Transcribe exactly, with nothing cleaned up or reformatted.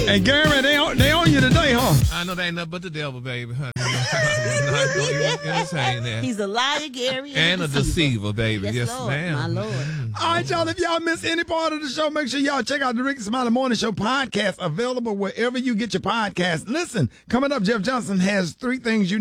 And Gary, they on, they on you today, huh? I know they ain't nothing but the devil, baby. I'm not going to entertain that. He's a liar, Gary. And, and a deceiver, baby. Yes, Yes, Lord, ma'am. my Lord. All right, y'all, if y'all miss any part of the show, make sure y'all check out the Ricky Smiley Morning Show podcast, available wherever you get your podcast. Listen, coming up, Jeff Johnson has three things you